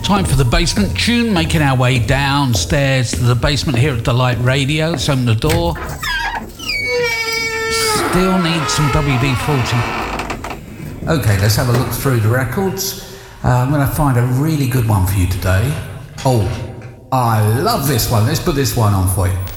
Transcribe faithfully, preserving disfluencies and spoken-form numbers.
Time for the basement tune, making our way downstairs to the basement here at Delight Radio. Let's open the door. Still need some W D forty. Okay, let's have a look through the records. Uh, I'm going to find a really good one for you today. Oh, I love this one. Let's put this one on for you.